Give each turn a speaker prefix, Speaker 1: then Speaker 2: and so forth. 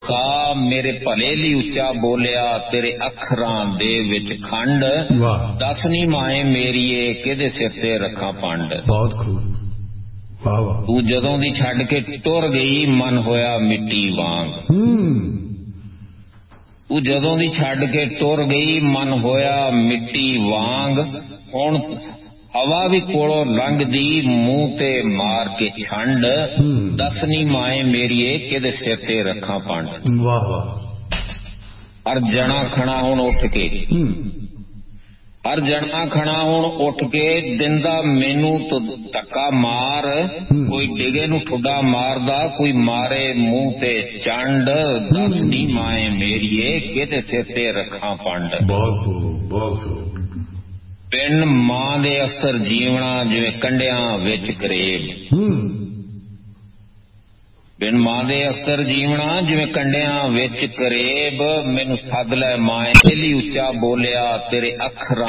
Speaker 1: का मेरे भले ली उच्चा बोलिया तेरे अखरां दे विच खंड दस नी माए मेरीए किहदे सिर ते रखा पंड।
Speaker 2: बहुत खूब, वाह वाह।
Speaker 1: तू जदों दी छड्ड के टुर गई मन होया मिट्टी वांग। तू जदों दी छड्ड के टुर गई मन होया मिट्टी वांग। हुण हवा भी कोलों लंघदी मूंह ते मार के छंड दस नी माए मेरीए किहदे सिर ते रखा पंड।
Speaker 2: वाह वाह।
Speaker 1: हर जना खड़ा हुण उठ के हर जना खड़ा हुण उठ के दिंदा मैनू तो धक्का मार। कोई डिगे नू ठुड्डा मारदा कोई मारे मूंह ते चंड दस नी माए मेरीए किहदे सिर ते रखा पंड।
Speaker 2: बहुत खूब, बहुत खूब।
Speaker 1: पिंड मां दे अफसर जीवना जिवें कंडियां विच करेब। पिंड मां दे अफसर जीवना जिवें कंडियां विच करेब। मैनू सद लै माए पहली उच्चा बोलिया तेरे अखरां